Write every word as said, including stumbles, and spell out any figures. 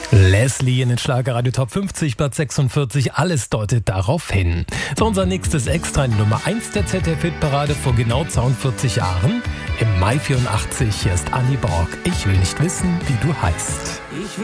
Leslie in den Schlagerradio Top fünfzig, Platz sechsundvierzig, alles deutet darauf hin. So, unser nächstes Extra in Nummer eins der Z D F-Hitparade vor genau zweiundvierzig Jahren. Im Mai vierundachtzig, hier ist Annie Borg. Ich will nicht wissen, wie du heißt.